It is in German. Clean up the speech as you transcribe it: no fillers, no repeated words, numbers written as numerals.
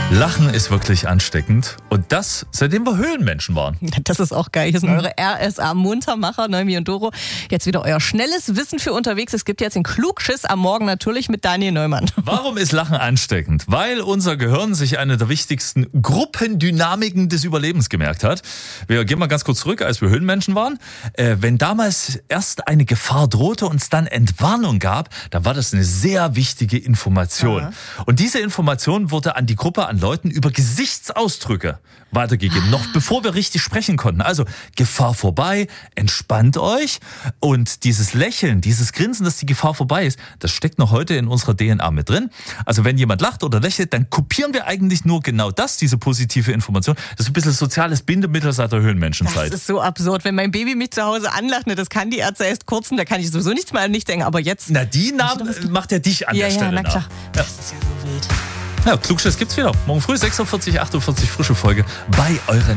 Lachen ist wirklich ansteckend und das, seitdem wir Höhlenmenschen waren. Das ist auch geil. Hier sind eure RSA-Muntermacher, Noemi und Doro. Jetzt wieder euer schnelles Wissen für unterwegs. Es gibt jetzt den Klugschiss am Morgen natürlich mit Daniel Neumann. Warum ist Lachen ansteckend? Weil unser Gehirn sich eine der wichtigsten Gruppendynamiken des Überlebens gemerkt hat. Wir gehen mal ganz kurz zurück, als wir Höhlenmenschen waren. Wenn damals erst eine Gefahr drohte und es dann Entwarnung gab, dann war das eine sehr wichtige Information. Ja. Und diese Information wurde an die Gruppe, an Leuten über Gesichtsausdrücke weitergegeben, noch bevor wir richtig sprechen konnten. Also Gefahr vorbei, entspannt euch und dieses Lächeln, dieses Grinsen, dass die Gefahr vorbei ist, das steckt noch heute in unserer DNA mit drin. Also wenn jemand lacht oder lächelt, dann kopieren wir eigentlich nur genau das, diese positive Information. Das ist ein bisschen soziales Bindemittel seit der Höhlenmenschenzeit. Das ist so absurd. Wenn mein Baby mich zu Hause anlacht, das kann die Ärzte erst kurz, da kann ich sowieso nichts mehr an mich denken, aber jetzt... Na, die Namen macht er dich an der Stelle na klar. nach. Das ist ja so wild. Ja, Klugschiss gibt's wieder. Morgen früh 6:40, 48, frische Folge bei euren